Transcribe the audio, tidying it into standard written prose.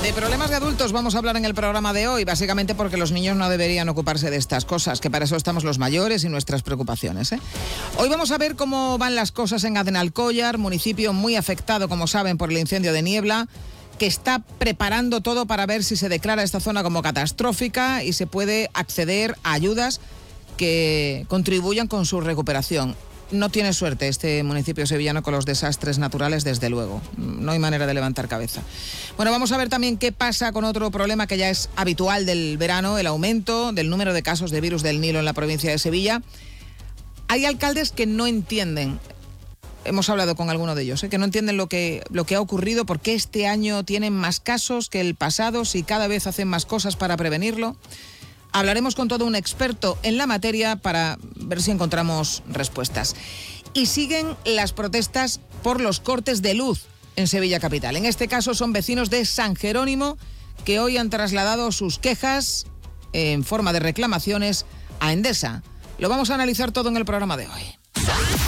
De problemas de adultos vamos a hablar en el programa de hoy, básicamente porque los niños no deberían ocuparse de estas cosas, que para eso estamos los mayores y nuestras preocupaciones, ¿eh? Hoy vamos a ver cómo van las cosas en Aznalcóllar, municipio muy afectado, como saben, por el incendio de Niebla, que está preparando todo para ver si se declara esta zona como catastrófica y se puede acceder a ayudas que contribuyan con su recuperación. No tiene suerte este municipio sevillano con los desastres naturales, desde luego. No hay manera de levantar cabeza. Bueno, vamos a ver también qué pasa con otro problema que ya es habitual del verano, el aumento del número de casos de virus del Nilo en la provincia de Sevilla. Hay alcaldes que no entienden, hemos hablado con alguno de ellos, que no entienden lo que ha ocurrido, por qué este año tienen más casos que el pasado, si cada vez hacen más cosas para prevenirlo. Hablaremos con todo un experto en la materia para ver si encontramos respuestas. Y siguen las protestas por los cortes de luz en Sevilla capital. En este caso son vecinos de San Jerónimo que hoy han trasladado sus quejas en forma de reclamaciones a Endesa. Lo vamos a analizar todo en el programa de hoy.